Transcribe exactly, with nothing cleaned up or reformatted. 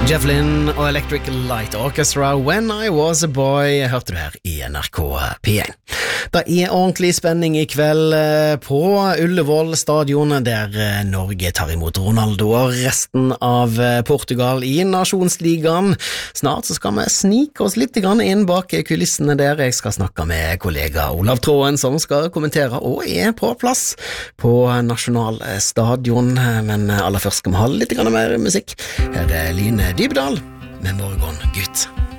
Jeff Lynne og Electric Light Orchestra, When I Was a Boy, hørte du her i N R K P én. Det er ordentlig spenning i kveld på Ullevål stadion, der Norge tar imot Ronaldo og resten av Portugal i Nasjonsligaen. Snart så skal vi snike oss litt inn bak kulissene der. Jeg skal snakke med kollega Olav Tråen, som skal kommentere og er på plass på Nasjonalstadion. Men aller først skal vi ha litt mer musikk. Her er Line Dybdahl med Morgen Gutt.